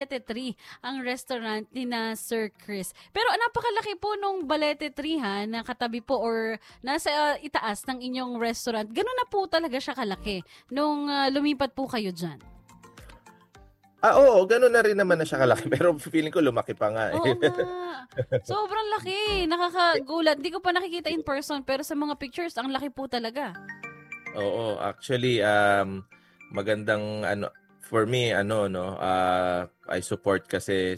Balete Tree, ang restaurant ni na Sir Chris. Pero napakalaki po nung Balete Tree ha, na katabi po or nasa itaas ng inyong restaurant. Ganun na po talaga siya kalaki nung lumipat po kayo dyan. Oo, gano'n na rin naman na siya kalaki pero feeling ko lumaki pa nga Oo nga. Sobrang laki. Nakakagulat. Hindi ko pa nakikita in person pero sa mga pictures, ang laki po talaga. Oo, actually magandang for me I support kasi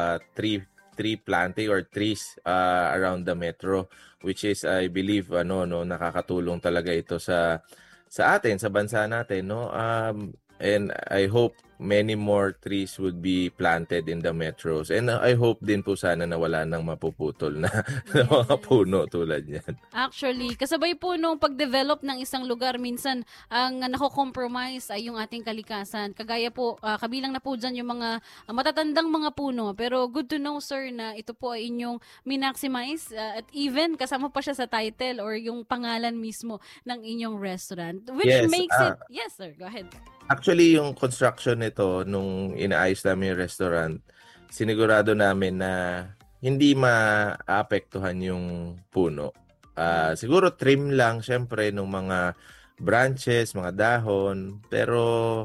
tree planting or trees around the metro, which is I believe nakakatulong talaga ito sa atin, sa bansa natin, no? And I hope many more trees would be planted in the metros. And I hope din po sana na wala nang mapuputol na mga Yes. puno tulad niyan. Actually, kasabay po nung pag-develop ng isang lugar, minsan ang nako-compromise ay yung ating kalikasan. Kagaya po, kabilang na po dyan yung mga matatandang mga puno. Pero good to know, sir, na ito po ay inyong minaximize at even kasama pa siya sa title or yung pangalan mismo ng inyong restaurant. Which Yes, makes it... Yes, sir. Go ahead. actually, yung construction nito, nung inaayos namin yung restaurant, sinigurado namin na hindi maapektuhan yung puno. Siguro trim lang, syempre, ng mga branches, mga dahon. Pero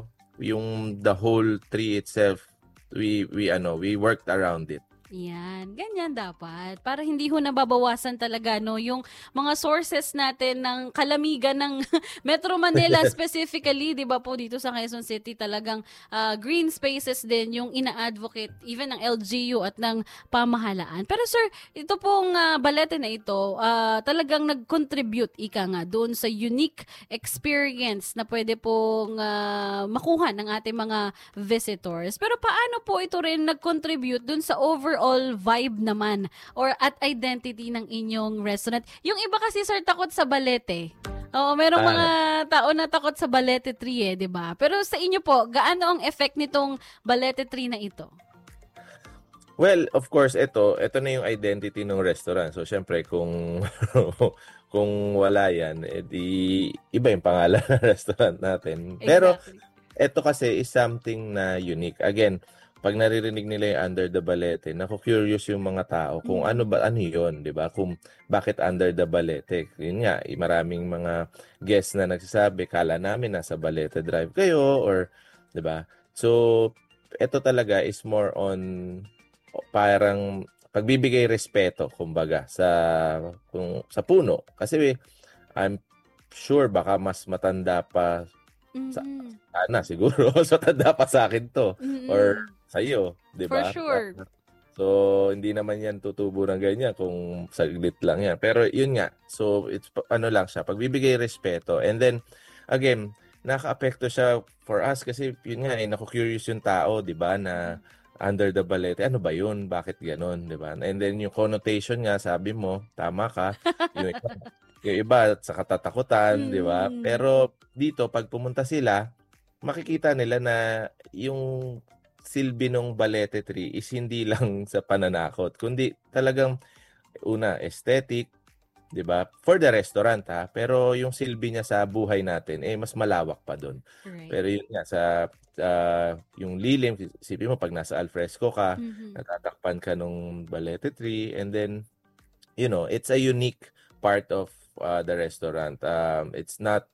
yung the whole tree itself, we worked around it. Yan, ganyan dapat. Para hindi ho nababawasan talaga no yung mga sources natin ng kalamigan ng Metro Manila specifically, 'di ba po dito sa Quezon City talagang green spaces din yung ina-advocate even ng LGU at ng pamahalaan. Pero sir, ito pong balete na ito talagang nag-contribute ika nga doon sa unique experience na pwede pong makuha ng ating mga visitors. Pero paano po ito rin nag-contribute doon sa overall vibe naman or at identity ng inyong restaurant? Yung iba kasi sir takot sa balete. Oo, merong mga tao na takot sa Balete Tree 'di ba? Pero sa inyo po, gaano ang effect nitong Balete Tree na ito? Well, of course, ito na yung identity ng restaurant. So, syempre, kung kung wala yan, edi iba yung pangalan ng restaurant natin. Pero, Exactly. ito kasi is something na unique. Again, pag naririnig nila yung Under the Balete, naku-curious yung mga tao kung ano yun, di ba? Kung bakit Under the Balete. Yun nga, maraming mga guests na nagsasabi, kala namin nasa Balete Drive kayo, or, di ba? So, ito talaga is more on parang pagbibigay respeto, kumbaga, sa puno. Kasi I'm sure baka mas matanda pa sana siguro mas matanda pa sa akin to or sa iyo, 'di ba? For sure. So hindi naman yan tutubo ng ganyan kung saglit lang yan. Pero yun nga. So it's lang siya, pagbibigay respeto. And then again, naka-apekto siya for us kasi yun nga naku-curious yung tao, 'di ba, na Under the Balete, ano ba yun? Bakit ganon, 'di ba? And then yung connotation nga, sabi mo, tama ka. Yung iba sa katatakutan, 'di ba? Pero dito pag pumunta sila, makikita nila na yung silbi ng Balete Tree is hindi lang sa pananakot, kundi talagang aesthetic, 'di ba? For the restaurant pero yung silbi niya sa buhay natin mas malawak pa doon. Right. Pero yun nga sa yung lilim, isipin mo pag nasa alfresco ka, natatakpan ka nung Balete Tree, and then it's a unique part of the restaurant. It's not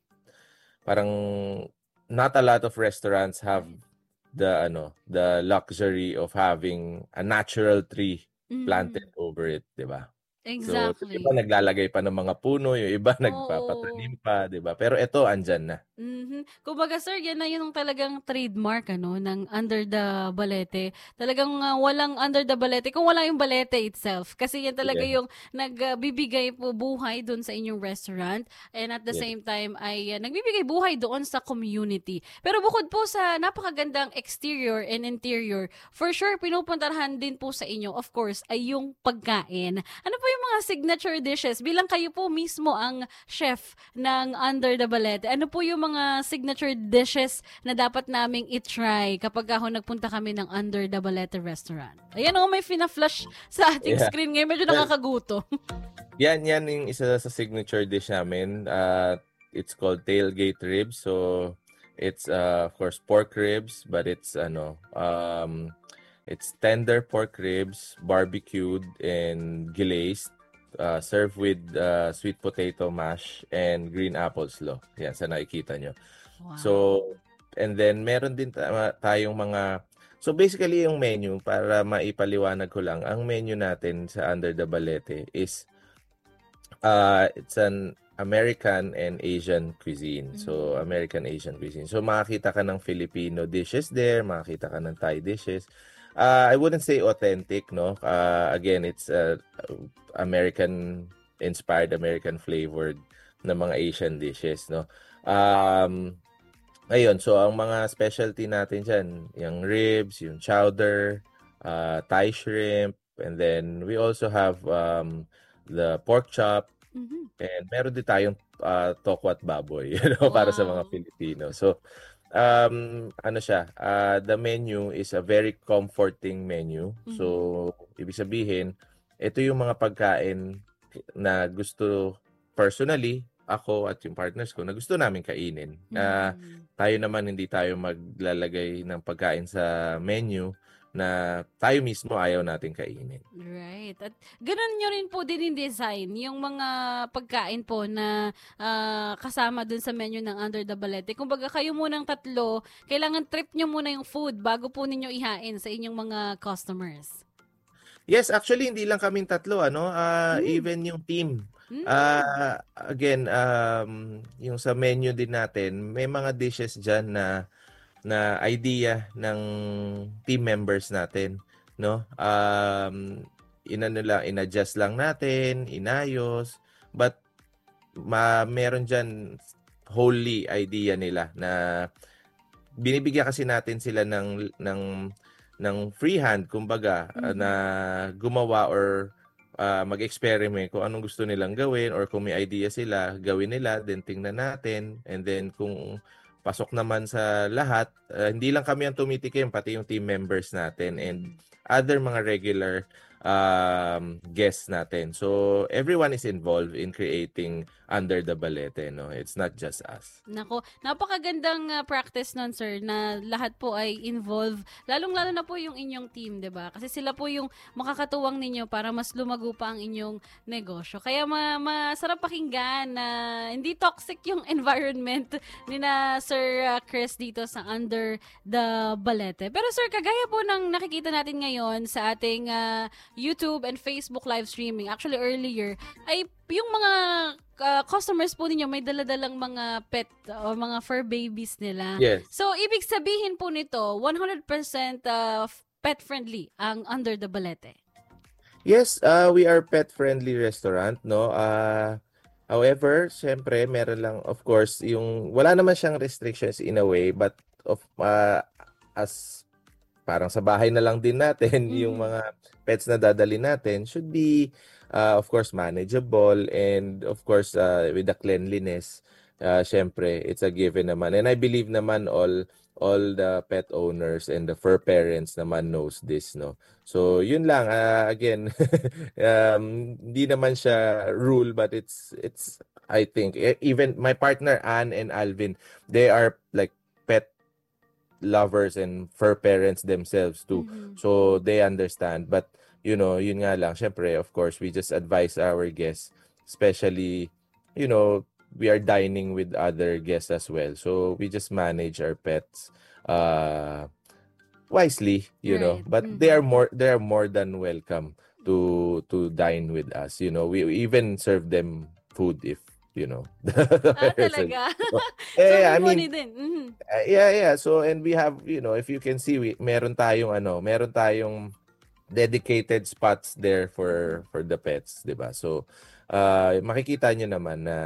a lot of restaurants have the luxury of having a natural tree planted over it, 'di ba? Exactly. So, yung iba naglalagay pa ng mga puno, yung iba nagpapatanim pa, 'di ba? Pero ito andyan na. Kumbaga sir, yan na yung talagang trademark ng Under the Balete. Talagang walang Under the Balete kung wala yung Balete itself. Kasi yan talaga yung nagbibigay po buhay doon sa inyong restaurant, and at the same time ay nagbibigay buhay doon sa community. Pero bukod po sa napakagandang exterior and interior, for sure pinupuntahan din po sa inyo, of course, ay yung pagkain. Ano po yung mga signature dishes? Bilang kayo po mismo ang chef ng Under the Balete, ano po yung mga signature dishes na dapat naming i-try kapag nagpunta kami ng Under the Balete restaurant? Ayan may fina-flash sa ating screen ngayon. Medyo nakakagutom. Yan yung isa sa signature dish namin. It's called tailgate ribs. So, it's of course pork ribs, but it's It's tender pork ribs, barbecued and glazed, served with sweet potato mash and green apple slaw. Yan, sa nakikita nyo. So, Wow. and then meron din tayong mga, so basically yung menu, para maipaliwanag ko lang, ang menu natin sa Under the Balete is, it's an American and Asian cuisine. So, Mm. American Asian cuisine. So, makakita ka ng Filipino dishes there, makakita ka ng Thai dishes. I wouldn't say authentic, no? Again, it's American inspired, American flavored na mga Asian dishes, no? Ayun, so ang mga specialty natin dyan, yung ribs, yung chowder, Thai shrimp, and then we also have the pork chop, Mhm. and meron din tayong tokwat baboy, para sa mga Wow. Pilipino. So, ano siya, the menu is a very comforting menu. Mhm. So, ibig sabihin, ito yung mga pagkain na gusto, personally, ako at yung partners ko, na gusto namin kainin. Mhm. Tayo naman hindi tayo maglalagay ng pagkain sa menu na tayo mismo ayaw natin kainin. Right. At gano'n nyo rin po din yung design, yung mga pagkain po na kasama dun sa menu ng Under the Balete. Kumbaga kayo munang tatlo, kailangan trip nyo muna yung food bago po ninyo ihain sa inyong mga customers. Yes, actually hindi lang kaming tatlo, Mm. even yung team. Mm. Again, yung sa menu din natin, may mga dishes diyan na idea ng team members natin, no? Inadjust lang natin, inayos, but meron diyan wholly idea nila na binibigyan kasi natin sila ng free hand, kumbaga, na Mhm. gumawa or mag-experiment kung anong gusto nilang gawin, or kung may idea sila, gawin nila, then tingnan natin, and then kung pasok naman sa lahat, hindi lang kami ang tumitikim, pati yung team members natin and Mhm. other mga regular guests natin. So everyone is involved in creating Under the Balete, no? It's not just us. Nako, napakagandang practice nun, sir, na lahat po ay involved. Lalong-lalo na po yung inyong team, 'di ba? Kasi sila po yung makakatuwang ninyo para mas lumago pa ang inyong negosyo. Kaya masarap pakinggan na hindi toxic yung environment ni na Sir Chris dito sa Under the Balete. Pero sir, kagaya po ng nakikita natin ngayon sa ating YouTube and Facebook live streaming, actually earlier, ay yung mga customers po ninyo may daladalang mga pet o mga fur babies nila. Yes. So, ibig sabihin po nito, 100% pet friendly ang Under the Balete. Yes, we are pet-friendly restaurant, no? However, syempre, meron lang, of course, yung wala naman siyang restrictions in a way, but as parang sa bahay na lang din natin, yung Mhm. mga pets na dadali natin should be, of course, manageable, and of course, with the cleanliness, syempre, it's a given naman. And I believe naman all the pet owners and the fur parents naman knows this, no? So, yun lang. Again, hindi naman siya rule, but it's I think, even my partner Anne and Alvin, they are like pet lovers and fur parents themselves too. Mhm. So they understand. But yun nga lang, syempre, of course, we just advise our guests, especially, we are dining with other guests as well. So we just manage our pets wisely, Right. But Mhm. they are more than welcome to dine with us. We even serve them food if, the person. Talaga? So, So, I mean, bumuni din. Mhm. yeah. So, and we have, if you can see, meron tayong dedicated spots there Mhm. for the pets, 'di ba? So, makikita nyo naman na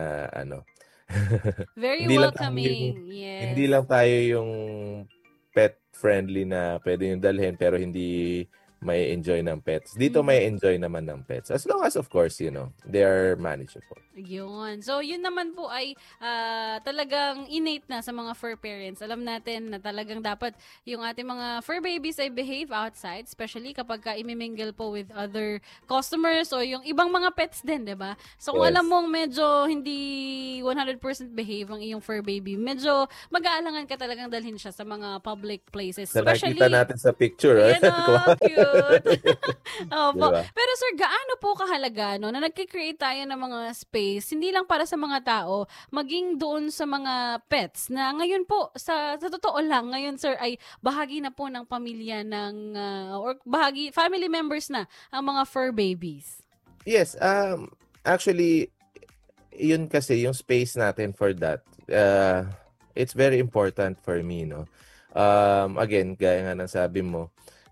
Very hindi lang tayo yung welcoming. hindi Yes. lang tayo yung pet friendly na pwede yung dalhin, pero hindi may enjoy ng pets. Dito may enjoy naman ng pets. As long as, of course, they are manageable. Yun. So, yun naman po ay talagang innate na sa mga fur parents. Alam natin na talagang dapat yung ating mga fur babies ay behave outside, especially kapag imimingle po with other customers o yung ibang mga pets din, di ba? So, kung alam mong medyo hindi 100% behave ang iyong fur baby, medyo mag-aalangan ka talagang dalhin siya sa mga public places. Especially, nakita natin sa picture. Yan cute. Opo. Diba? Pero sir, gaano po kahalaga na nagki-create tayo ng mga space, hindi lang para sa mga tao, maging doon sa mga pets na ngayon po, sa totoo lang, ngayon sir, ay bahagi na po ng pamilya ng, or family members na ang mga fur babies. Yes, actually, yun kasi yung space natin for that. It's very important for me, no? Again, gaya nga ng sabi mo,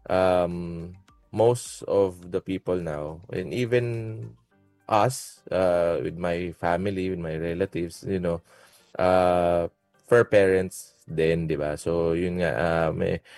most of the people now, and even us, with my family, with my relatives, fur parents din, di ba? So, yun nga,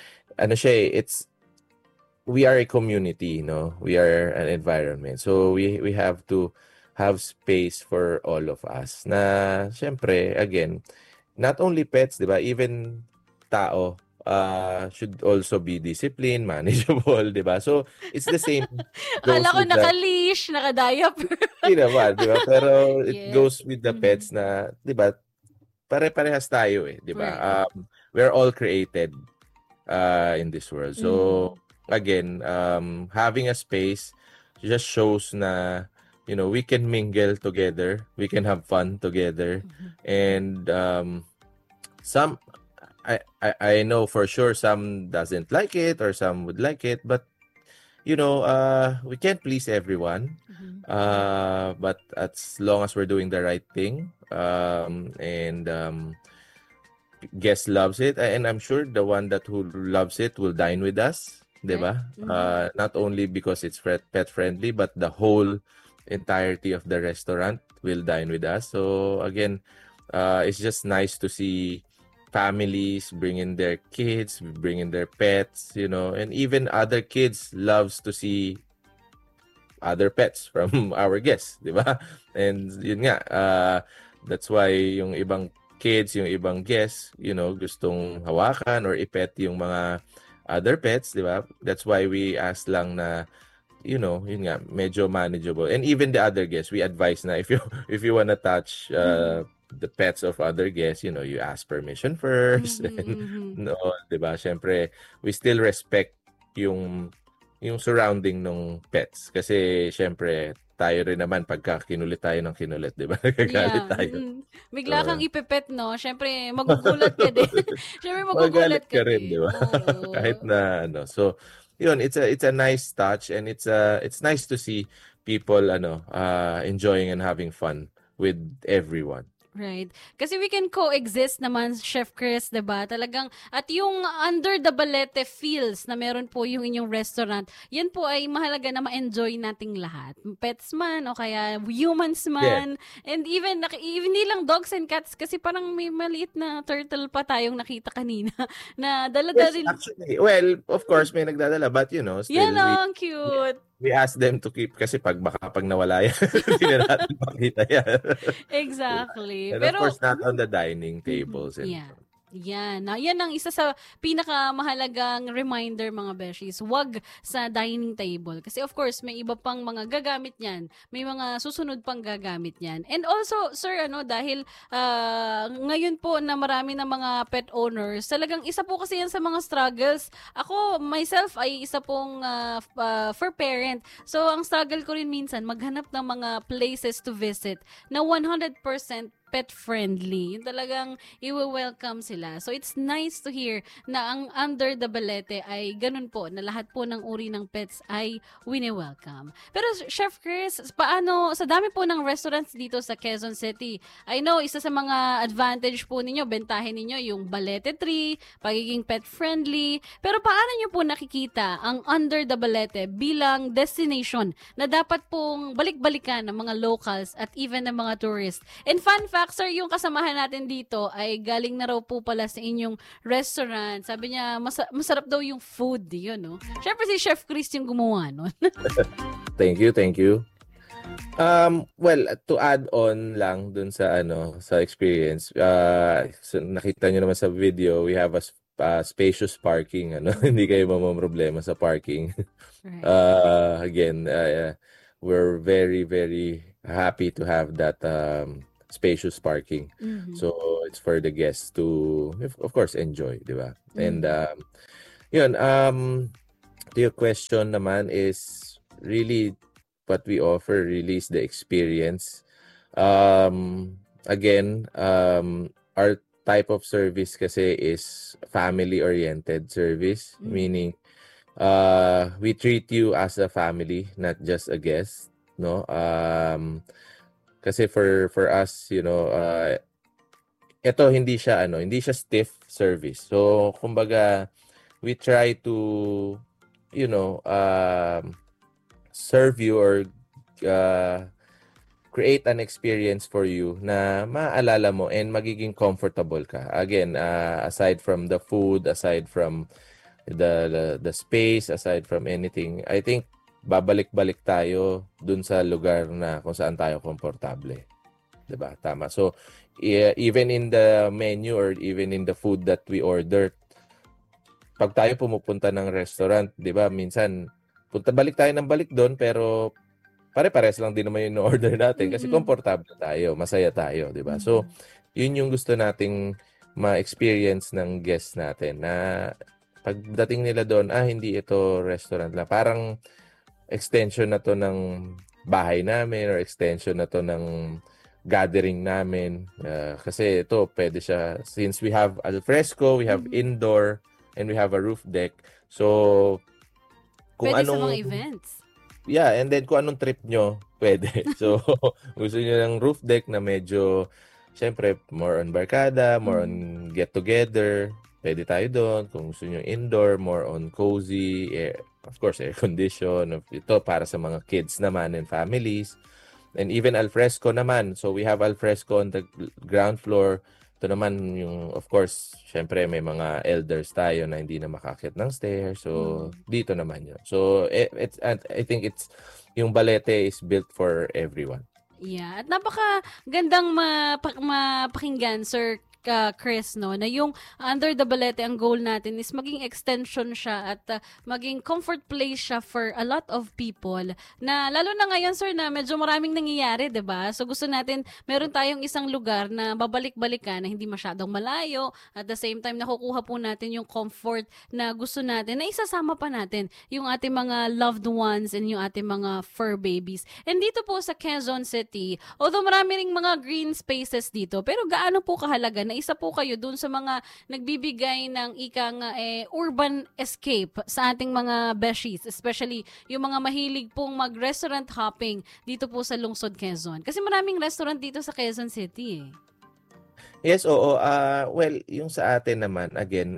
we are a community, no? We are an environment. So, we have to have space for all of us. Na, syempre, again, not only pets, di ba? Even tao, should also be disciplined, manageable, di ba? So, it's the same. Akala ko naka-leash, naka-diaper. Hindi naman, di ba? Pero it goes with the pets na, di ba? Pare-parehas tayo di ba? Right. We're all created in this world. So, again, having a space just shows na, we can mingle together, we can have fun together, and I know for sure some doesn't like it or some would like it, but we can't please everyone. But as long as we're doing the right thing, and guest loves it, and I'm sure the one who loves it will dine with us, diba? Not only because it's pet friendly, but the whole entirety of the restaurant will dine with us. So again, it's just nice to see families bringing their kids, bringing their pets, and even other kids loves to see other pets from our guests, di ba? And yun nga, that's why yung ibang kids, yung ibang guests, gustong hawakan or ipet yung mga other pets, di ba? That's why we ask lang na, yun nga, medyo manageable. And even the other guests, we advise na if you wanna touch the pets of other guests, you ask permission first. And, no, diba? Siyempre, we still respect yung surrounding ng pets. Kasi, siyempre, tayo rin naman pagka kinulit tayo ng kinulit, diba? Nagagalit tayo. Bigla kang ipepet, no? Siyempre, magugulat ka din. Siyempre, magugulat ka rin, diba? Kahit na, So, yun, it's a nice touch, and it's nice to see people, enjoying and having fun with everyone. Right. Kasi we can coexist naman, Chef Chris, diba? Talagang, at yung under the balete feels na meron po yung inyong restaurant, yan po ay mahalaga na ma-enjoy nating lahat. Pets man, o kaya humans man, and even hindi lang dogs and cats, kasi parang may maliit na turtle pa tayong nakita kanina, na dala-dala rin. Actually, well, of course, may nagdadala, but still. Yan ang cute. We ask them to keep kasi pag nawala yan, hindi na natin makita yan. Exactly. And of course, not on the dining tables. Yan. Yan ang isa sa pinakamahalagang reminder, mga beshies. Wag sa dining table. Kasi of course, may iba pang mga gagamit niyan. May mga susunod pang gagamit niyan. And also, sir, dahil ngayon po na marami na mga pet owners, talagang isa po kasi yan sa mga struggles. Ako, myself, ay isa pong fur parent. So, ang struggle ko rin minsan, maghanap ng mga places to visit na 100% pet-friendly. Yung talagang i-welcome sila. So, it's nice to hear na ang under the balete ay ganun po, na lahat po ng uri ng pets ay wini-welcome. Pero, Chef Chris, paano, sa dami po ng restaurants dito sa Quezon City, I know, isa sa mga advantage po ninyo, bentahin ninyo yung balete tree, pagiging pet-friendly, pero paano nyo po nakikita ang under the balete bilang destination na dapat pong balik-balikan ng mga locals at even ng mga tourists? And fun fact, fact, sir, yung kasamahan natin dito ay galing na raw po pala sa inyong restaurant. Sabi niya, masarap daw yung food, yun, no? Syempre si Chef Chris yung gumawa, no? Thank you, thank you. Well, to add on lang dun sa sa experience, so nakita nyo naman sa video, we have a spacious parking, hindi kayo problema sa parking. Right. Again, we're very, very happy to have that spacious parking. Mhm. So it's for the guests to, of course, enjoy, di ba? And Mhm. yun, to your question naman is really what we offer really is the experience. Again, our type of service kasi is family-oriented service, Mhm. meaning we treat you as a family, not just a guest, no? Kasi for us, ito hindi siya stiff service. So, kumbaga, we try to serve you or create an experience for you na maalala mo and magiging comfortable ka. Again, aside from the food, aside from the space, aside from anything, I think babalik-balik tayo dun sa lugar na kung saan tayo komportable. 'Di ba? Tama. So, even in the menu or even in the food that we order, pag tayo pumupunta ng restaurant, 'di ba, minsan balik tayo ng balik doon pero pare-pares lang din naman yung order natin kasi Mhm. komportable tayo, masaya tayo, 'di ba? So, yun yung gusto nating ma-experience ng guests natin na pagdating nila doon, hindi ito restaurant lang. Parang extension na to ng bahay namin or extension na to ng gathering namin. Kasi ito, pwede siya, since we have alfresco, we have indoor, and we have a roof deck. So, kung Pwede sa anong mga events. yeah, and then kung anong trip nyo, pwede. So, gusto nyo ng roof deck na medyo, syempre, more on barkada, more on get-together, pwede tayo doon. Kung gusto nyo indoor, more on cozy, of course, air condition. Ito para sa mga kids naman and families. And even alfresco naman. So, we have alfresco on the ground floor. Ito naman yung, of course, syempre may mga elders tayo na hindi na makakit ng stairs. So, dito naman yun. So, I think yung Balete is built for everyone. Yeah. At napakagandang mapakinggan, Sir Chris, no, na yung Under the Balete, ang goal natin is maging extension siya at maging comfort place siya for a lot of people. Na lalo na ngayon, sir, na medyo maraming nangyayari, 'di ba? So gusto natin meron tayong isang lugar na babalik-balikan na hindi masyadong malayo, at the same time nakukuha po natin yung comfort na gusto natin, na isasama pa natin yung ating mga loved ones and yung ating mga fur babies. And dito po sa Quezon City, although marami ring mga green spaces dito, pero gaano po kahalaga na isa po kayo dun sa mga nagbibigay ng urban escape sa ating mga beshies, especially yung mga mahilig pong mag-restaurant hopping dito po sa Lungsod Quezon. Kasi maraming restaurant dito sa Quezon City eh. Yes, oo. Well, yung sa atin naman, again,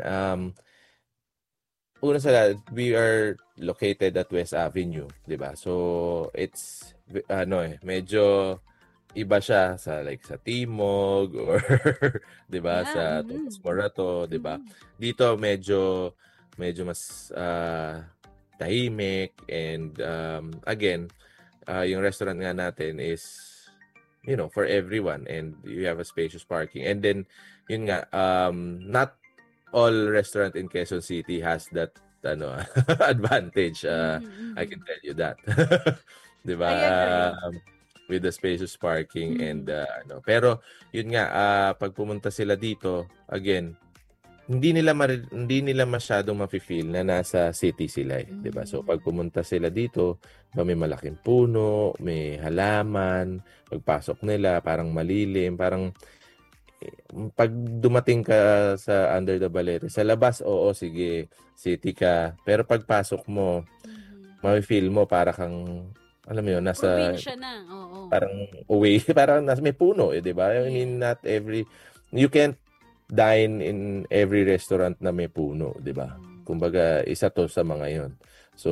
una sa lahat, we are located at West Avenue, 'di ba? So, it's medyo iba siya sa sa Timog or 'di ba sa Tomas Morato, 'di ba? Dito medyo mas tahimik and again, yung restaurant nga natin is for everyone and you have a spacious parking. And then yun nga, not all restaurant in Quezon City has that advantage. I can tell you that. 'Di ba? I agree. With the spacious parking and pero yun nga, pag pumunta sila dito, again, hindi nila masyadong mafe-feel na nasa city sila, 'di ba? So pag pumunta sila dito, may malaking puno, may halaman, pagpasok nila parang malilim, parang pag dumating ka sa Under the Balete, sa labas, oo, sige, city ka. Pero pagpasok mo, mafe-feel mo para kang, alam mo yun, nasa, Probinsya na, oo. parang away, parang nasa may puno, di ba? I mean, not every, you can't dine in every restaurant na may puno, di ba? Kumbaga, isa to sa mga yon. So,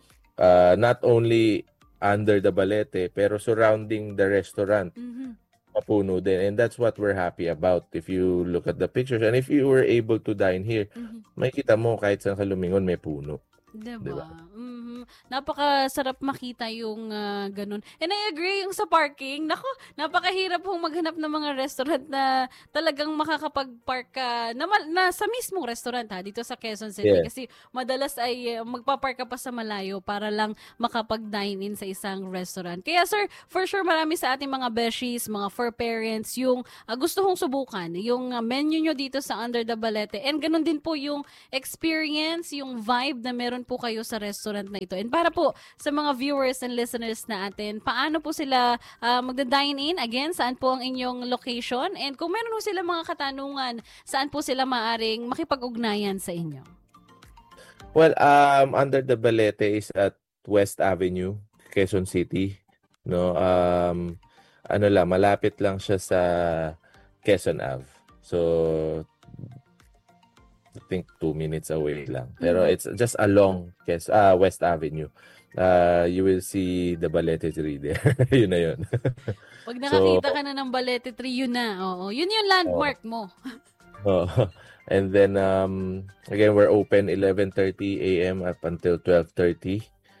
not only Under the Balete, pero surrounding the restaurant, mapuno din. And that's what we're happy about. If you look at the pictures and if you were able to dine here, makikita mo kahit saan ka lumingon may puno. Diba? Napakasarap makita yung ganun. And I agree yung sa parking. Nako, napakahirap hong maghanap ng mga restaurant na talagang makakapag-park ka na sa mismong restaurant dito sa Quezon City. Yeah. Kasi madalas ay magpapark ka pa sa malayo para lang makapag-dine in sa isang restaurant. Kaya sir, for sure marami sa ating mga beshies, mga fur parents, yung gusto hong subukan yung menu nyo dito sa Under the Balete. And ganun din po yung experience, yung vibe na meron po kayo sa restaurant na ito. And para po sa mga viewers and listeners natin, paano po sila magda-dine in? Again, saan po ang inyong location? And kung meron po sila mga katanungan, saan po sila maaring makipag-ugnayan sa inyo? Well, Under the Balete is at West Avenue, Quezon City. No, malapit lang siya sa Quezon Ave. So I think 2 minutes away lang. Pero it's just along West Avenue. You will see the Balete tree there. Yun na yun. Pag nakakita ka na ng Balete tree, yun na. Oo. Yun yung landmark mo. And then, again, we're open 11:30 a.m. up until 12:30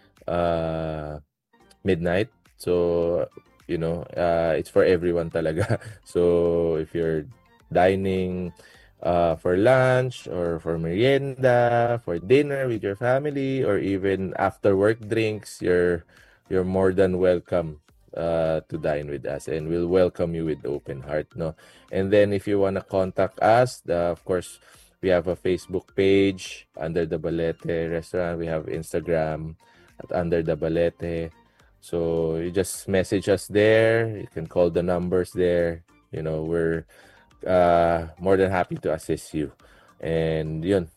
midnight. So, it's for everyone talaga. So, if you're dining for lunch or for merienda, for dinner with your family, or even after work drinks, you're more than welcome to dine with us, and we'll welcome you with open heart. No, and then if you wanna contact us, of course, we have a Facebook page, Under the Balete Restaurant. We have Instagram at Under the Balete. So you just message us there. You can call the numbers there. We're more than happy to assist you. And yun,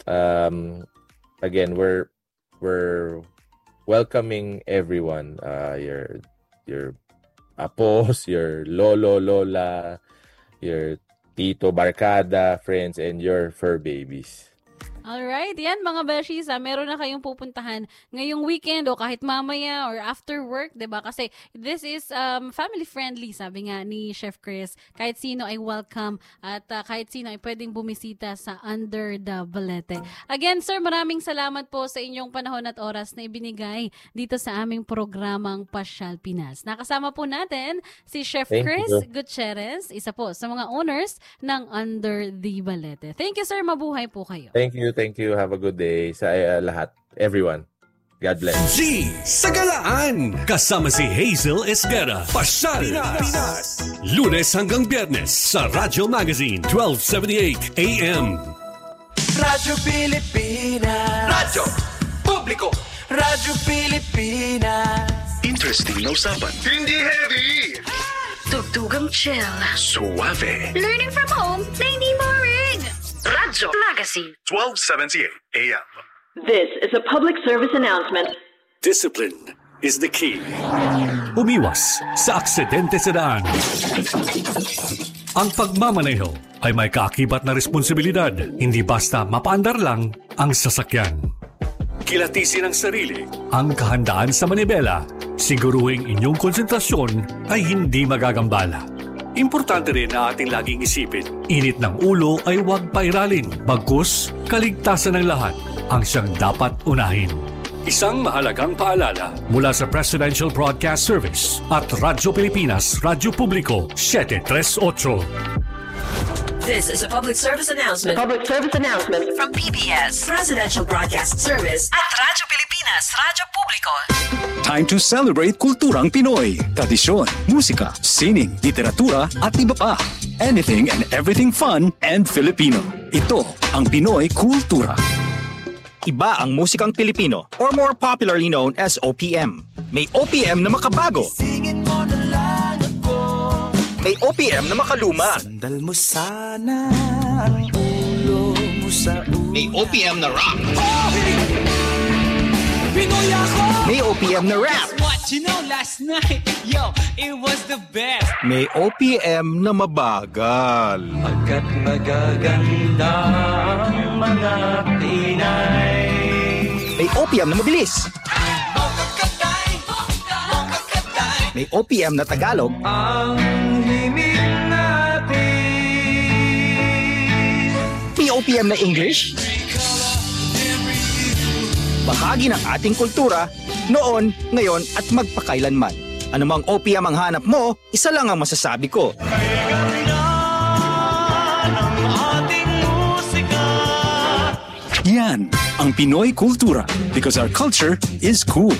again, we're welcoming everyone, your apos, your lolo, lola, your tito, barkada, friends, and your fur babies. Alright, yan mga beshies, meron na kayong pupuntahan ngayong weekend o kahit mamaya or after work, diba? Kasi this is family friendly, sabi nga ni Chef Chris. Kahit sino ay welcome at kahit sino ay pwedeng bumisita sa Under the Balete. Again, sir, maraming salamat po sa inyong panahon at oras na ibinigay dito sa aming programang Pasyal Pinas. Nakasama po natin si Chef Chris Gutierrez, isa po sa mga owners ng Under the Balete. Thank you, sir. Mabuhay po kayo. Thank you. Have a good day sa lahat. Everyone. God bless. G sa Galaan. Kasama si Hazel Esguera. Pasyal Pinas. Lunes hanggang Biyernes sa Radyo Magazine 1278 AM. Radyo Pilipinas. Radyo Publiko. Radyo Pilipinas. Interesting na usapan. Hindi heavy. Tugtugang chill. Suave. Learning from home na hindi boring. Radyo Magazine 1278 AM. This is a public service announcement. Discipline is the key. Umiwas sa aksidente sa daan. Ang pagmamaneho ay may kaakibat na responsibilidad. Hindi basta mapaandar lang ang sasakyan. Kilatisin ang sarili, ang kahandaan sa manibela. Siguruhing inyong konsentrasyon ay hindi magagambala. Importante rin na ating laging isipin, init ng ulo ay huwag pairalin. Bagkus, kaligtasan ng lahat ang siyang dapat unahin. Isang mahalagang paalala mula sa Presidential Broadcast Service at Radyo Pilipinas, Radyo Publiko, 738. This is a public service announcement. Public service announcement From PBS, Presidential Broadcast Service at Radyo Pilipinas, Radyo Publiko. Time to celebrate kulturang Pinoy, tradisyon, musika, sining, literatura at iba pa. Anything and everything fun and Filipino. Ito ang Pinoy Kultura. Iba ang musikang Pilipino, or more popularly known as OPM. May OPM na makabago. May OPM na makaluma. Sandal mo sana ang ulo mo sa ulo. May OPM na rock. Pinoy ako! May OPM na rap. What you know last night, yo, it was the best. May OPM na mabagal. Pagkat magaganda ang mga Pinay. May OPM na mabilis. May OPM na Tagalog. Ang himig natin. OPM na English? Bahagi ng ating kultura, noon, ngayon at magpakailanman. Anumang OPM ang hanap mo, isa lang ang masasabi ko. Yan ang Pinoy Kultura because our culture is cool.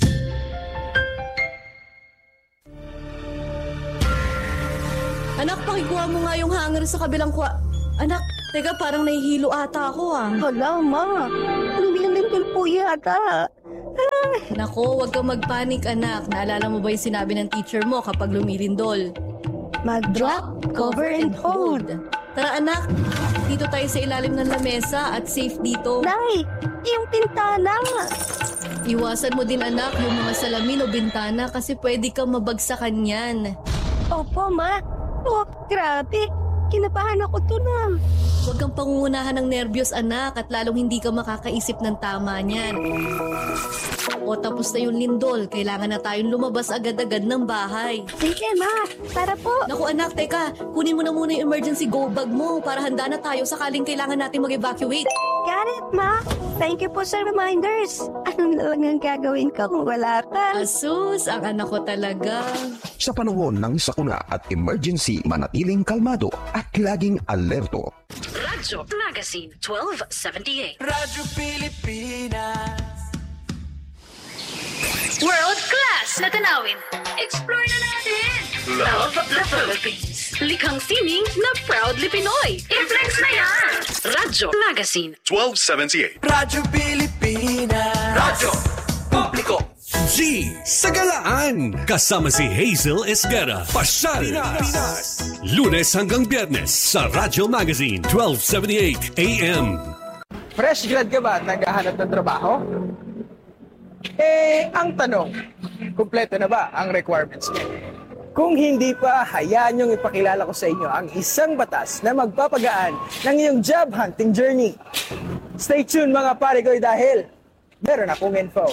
Anak, pakikuha mo nga yung hanger sa kabilang Anak, teka, parang nahihilo ata ako Hala, ma. Lumilindol po yata. Nako, huwag kang magpanik, anak. Naalala mo ba yung sinabi ng teacher mo kapag lumilindol? Mag-drop, cover, and hold. Tara, anak. Dito tayo sa ilalim ng lamesa at safe dito. Nay, yung pintana. Iwasan mo din, anak, yung mga salamin o bintana kasi pwede kang mabagsakan yan. Opo, ma. Oh, grabe. Kinabahan ako to na. Huwag kang pangungunahan ng nerbiyos, anak, at lalong hindi ka makakaisip ng tama niyan. O tapos na yung lindol, kailangan na tayong lumabas agad-agad ng bahay. Sige, ma. Tara po. Naku, anak, teka. Kunin mo na muna yung emergency go bag mo para handa na tayo sakaling kailangan natin mag-evacuate. Got it, ma. Thank you po sa reminders. Ano na lang ang gagawin ko kung wala ka? Asus, ang anak ko talaga. Sa panahon ng sakuna at emergency, manatiling kalmado at laging alerto. Radyo Magazine 1278. Radyo Pilipinas. World class na tanawin. Explore na natin. Love the Philippines. Likhang sining na proudly Pinoy. I-flex na yan. Radyo Magazine 1278. Radyo Pilipinas. Radyo Publiko G sa Galaan. Kasama si Hazel Esguerra. Pasyal Pinas. Lunes hanggang Biyernes sa Radyo Magazine 1278 AM. Fresh grad ka ba at naghahanap ng trabaho? Ang tanong, kumpleto na ba ang requirements mo? Kung hindi pa, hayaan niyong ipakilala ko sa inyo ang isang batas na magpapagaan ng iyong job hunting journey. Stay tuned mga pare ko dahil meron akong info.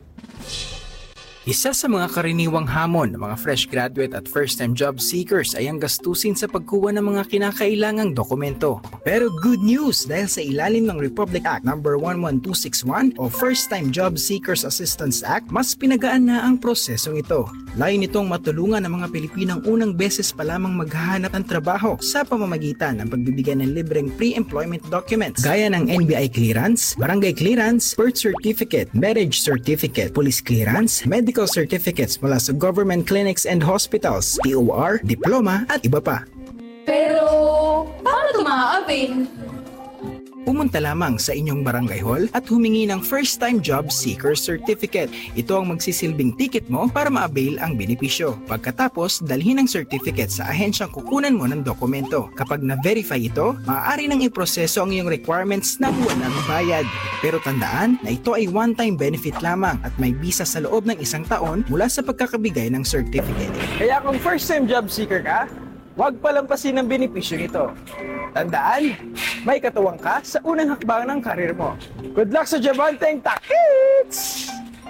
Isa sa mga karaniwang hamon ng mga fresh graduate at first-time job seekers ay ang gastusin sa pagkuha ng mga kinakailangang dokumento. Pero good news dahil sa ilalim ng Republic Act No. 11261 o First-Time Job Seekers Assistance Act, mas pinagaan na ang prosesong ito. Layo nitong matulungan ang mga Pilipinang unang beses pa lamang maghahanap ng trabaho sa pamamagitan ng pagbibigay ng libreng pre-employment documents gaya ng NBI clearance, barangay clearance, birth certificate, marriage certificate, police clearance, medical certificates mula sa government clinics and hospitals, TOR, diploma at iba pa. Pero, paano ito ma-avail? Pumunta lamang sa inyong barangay hall at humingi ng First-Time Job Seeker Certificate. Ito ang magsisilbing ticket mo para ma-avail ang benepisyo. Pagkatapos, dalhin ang certificate sa ahensyang kukunan mo ng dokumento. Kapag na-verify ito, maaari nang iproseso ang iyong requirements na walang bayad. Pero tandaan na ito ay one-time benefit lamang at may visa sa loob ng 1 taon mula sa pagkakabigay ng certificate. Kaya kung first-time job seeker ka, huwag palampasin ang benepisyo nito. Tandaan, may katuwang ka sa unang hakbang ng karir mo. Good luck sa job hunting, takits!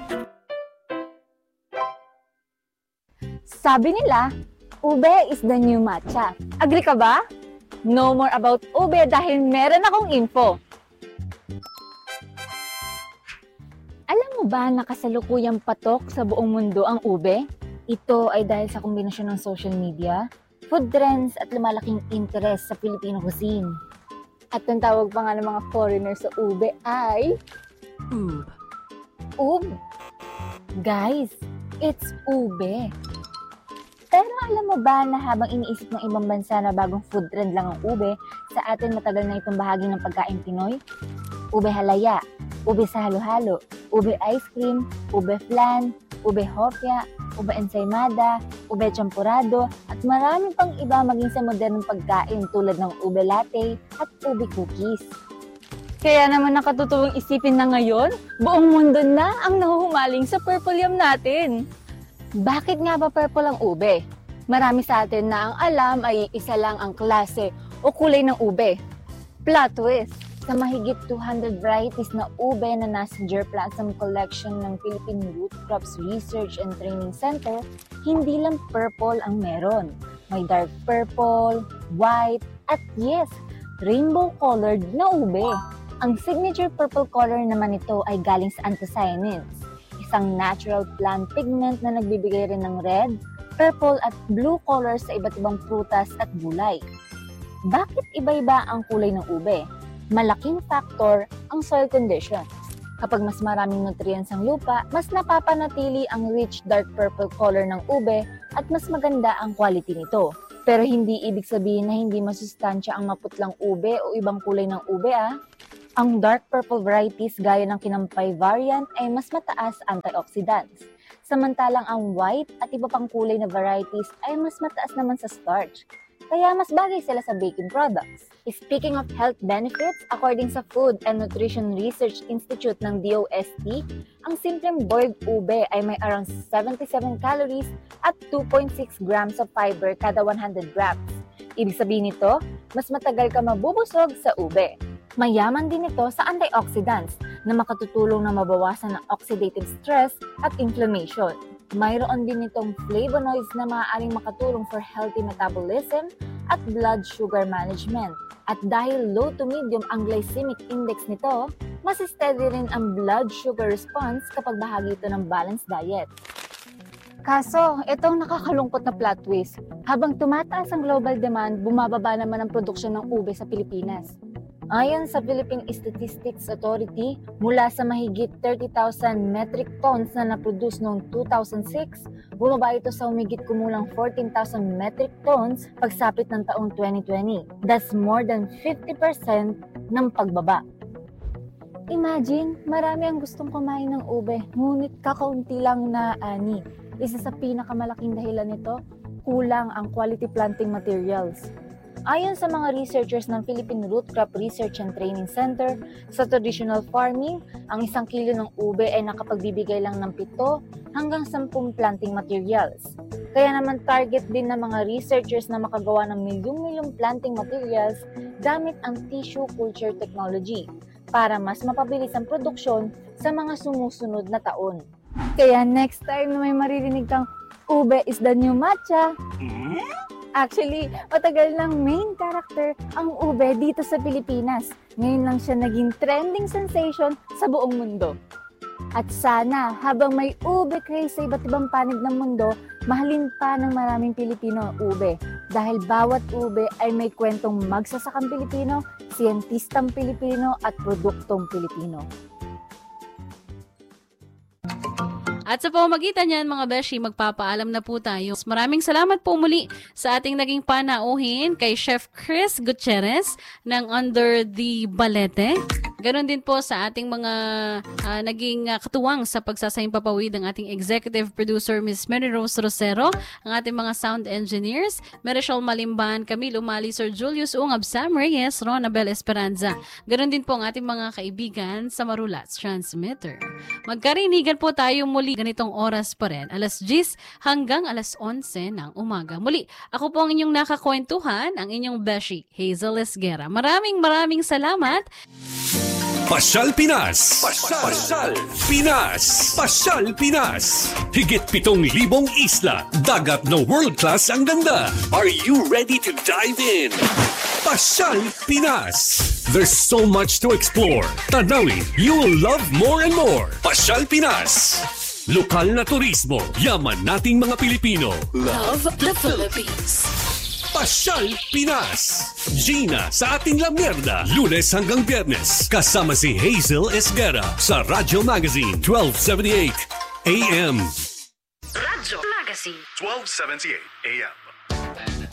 Sabi nila, ube is the new matcha. Agree ka ba? No more about ube dahil meron akong info. Alam mo ba na kasalukuyang patok sa buong mundo ang ube? Ito ay dahil sa kombinasyon ng social media, food trends at lumalaking interest sa Filipino cuisine. At ang tawag pa nga ng mga foreigners sa ube ay ube. Ube. Guys, it's ube. Pero alam mo ba na habang iniisip ng ibang bansa na bagong food trend lang ang ube, sa atin matagal na itong bahagi ng pagkain Pinoy? Ube halaya, ube sa halo-halo, ube ice cream, ube flan, ube hopya, ube ensaymada, ube champurado, at marami pang iba maging sa modernong pagkain tulad ng ube latte at ube cookies. Kaya naman nakatutuwang isipin na ngayon, buong mundo na ang nahuhumaling sa purple yam natin. Bakit nga ba purple ang ube? Marami sa atin na ang alam ay isa lang ang klase o kulay ng ube. Plot twist! Sa mahigit 200 varieties na ube na nasa germplasm collection ng Philippine Root Crops Research and Training Center, hindi lang purple ang meron. May dark purple, white, at yes, rainbow-colored na ube. Ang signature purple color naman ito ay galing sa anthocyanins, isang natural plant pigment na nagbibigay rin ng red, purple at blue colors sa iba't ibang prutas at gulay. Bakit iba-iba ang kulay ng ube? Malaking factor ang soil conditions. Kapag mas maraming nutrients ang lupa, mas napapanatili ang rich dark purple color ng ube at mas maganda ang quality nito. Pero hindi ibig sabihin na hindi masustansya ang maputlang ube o ibang kulay ng ube Ang dark purple varieties gaya ng kinampay variant ay mas mataas antioxidants. Samantalang ang white at iba pang kulay na varieties ay mas mataas naman sa starch. Kaya mas bagay sila sa baking products. Speaking of health benefits, according sa Food and Nutrition Research Institute ng DOST, ang simpleng boiled ube ay may around 77 calories at 2.6 grams of fiber kada 100 grams. Ibig sabihin nito, mas matagal ka mabubusog sa ube. Mayaman din ito sa antioxidants na makatutulong na mabawasan ang oxidative stress at inflammation. Mayroon din itong flavonoids na maaaring makatulong for healthy metabolism at blood sugar management. At dahil low to medium ang glycemic index nito, mas steady rin ang blood sugar response kapag bahagi ito ng balanced diet. Kaso, itong nakakalungkot na plot twist, habang tumataas ang global demand, bumababa naman ang produksyon ng ube sa Pilipinas. Ayon sa Philippine Statistics Authority, mula sa mahigit 30,000 metric tons na naproduce noong 2006, bumaba ito sa humigit kumulang 14,000 metric tons pagsapit ng taong 2020. That's more than 50% ng pagbaba. Imagine, marami ang gustong kumain ng ube, ngunit kakaunti lang na ani. Isa sa pinakamalaking dahilan nito, kulang ang quality planting materials. Ayon sa mga researchers ng Philippine Root Crop Research and Training Center, sa traditional farming, ang 1 kilo ng ube ay nakapagbibigay lang ng 7 hanggang 10 planting materials. Kaya naman target din ng mga researchers na makagawa ng milyong-milyong planting materials gamit ang tissue culture technology para mas mapabilis ang produksyon sa mga sumusunod na taon. Kaya next time na may maririnig kang ube is the new matcha, actually, matagal ng main character ang ube dito sa Pilipinas. Ngayon lang siya naging trending sensation sa buong mundo. At sana, habang may ube craze sa iba't ibang panig ng mundo, mahalin pa ng maraming Pilipino ang ube. Dahil bawat ube ay may kwentong magsasakang Pilipino, siyentistang Pilipino at produktong Pilipino. At sa pamamagitan niyan, mga beshi, magpapaalam na po tayo. Maraming salamat po muli sa ating naging panauhin kay Chef Chris Gutierrez ng Under the Balete. Ganon din po sa ating mga naging katuwang sa pagsasayang papawid ng ating executive producer, Ms. Mary Rose Rosero, ang ating mga sound engineers, Marichelle Malimban, Camille Umali, Sir Julius Ungab, Sam Reyes, Ron Abel Esperanza. Ganon din po ang ating mga kaibigan sa Marulats Transmitter. Magkarinigan po tayo muli ganitong oras pa rin, alas 10 hanggang alas 11 ng umaga. Muli, ako po ang inyong nakakwentuhan, ang inyong beshi, Hazel Esguera. Maraming salamat. Pasyal Pinas! Pasyal Pinas! Pasyal Pinas! Higit 7,000 isla, dagat na world-class ang ganda. Are you ready to dive in? Pasyal Pinas! There's so much to explore. Tanawin, you will love more and more. Pasyal Pinas! Lokal na turismo, yaman nating mga Pilipino. Love the Philippines. Pasyal Pinas! Gina sa ating La Mierda, Lunes hanggang Biyernes. Kasama si Hazel Esguera sa Radyo Magazine 1278 AM. Radyo Magazine 1278 AM.